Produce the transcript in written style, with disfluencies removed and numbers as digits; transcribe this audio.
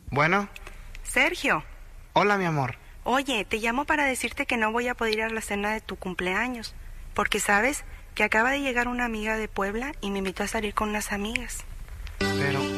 Bueno, Sergio, hola mi amor. oye, te llamo para decirte que no voy a poder ir a la cena de tu cumpleaños, porque sabes que acaba de llegar una amiga de Puebla y me invitó a salir con unas amigas. Pero,